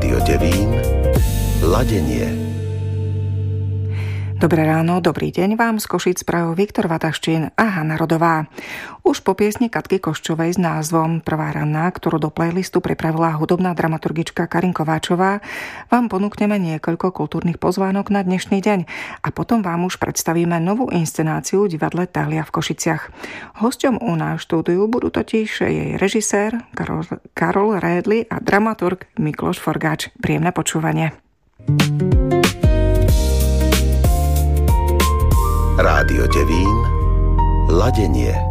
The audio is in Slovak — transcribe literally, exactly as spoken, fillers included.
Rádio Devín, ladenie. Dobré ráno, dobrý deň vám z Košíc prajú Viktor Vataštín a Hanna Rodová. Už po piesni Katky Koščovej s názvom Prvá ranná, ktorú do playlistu pripravila hudobná dramaturgička Karin Kováčová, vám ponúkneme niekoľko kultúrnych pozvánok na dnešný deň a potom vám už predstavíme novú inscenáciu v divadle Thália v Košiciach. Hosťom u nás štúdiu budú totiž jej režisér Karol, Karol Rédli a dramaturg Mikloš Forgáč. Príjemné počúvanie. Rádio Devín, ladenie.